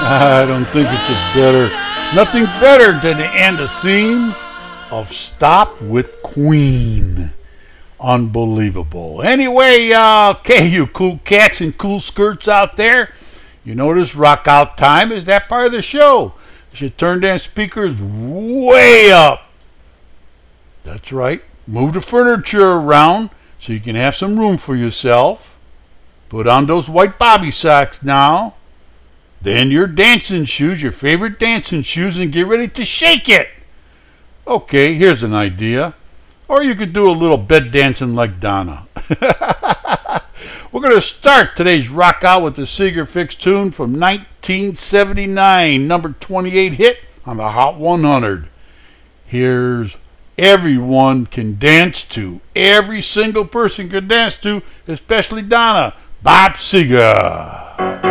I don't think nothing better than to end the theme of Stop with Queen. Unbelievable. Anyway, okay, you cool cats and cool skirts out there, you notice rock out time is that part of the show. You should turn them speakers way up. That's right. Move the furniture around so you can have some room for yourself. Put on those white bobby socks now. Then your dancing shoes, your favorite dancing shoes, and get ready to shake it. Okay, here's an idea. Or you could do a little bed dancing like Donna. We're going to start today's rock out with the Seeger Fix tune from 1979, number 28 hit on the Hot 100. Here's Everyone Can Dance To. Every single person can dance to, especially Donna. Bob Seger.